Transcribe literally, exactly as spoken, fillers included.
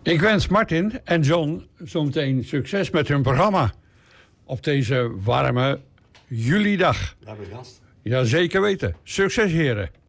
Ik wens Martin en John zometeen succes met hun programma. Op deze warme julidag. Daar ben je gast. Ja, zeker weten. Succes, heren.